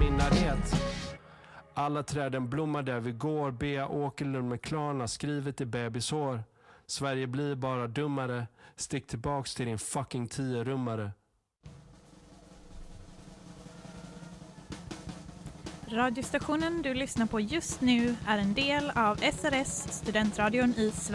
minaret. Alla träden blommar där vi går. Bea Åkerlund med Klarna skrivet i bebishår. Sverige blir bara dummare. Stick tillbaks till din fucking 10-rummare. Radiostationen du lyssnar på just nu är en del av SRS, studentradion i Sverige.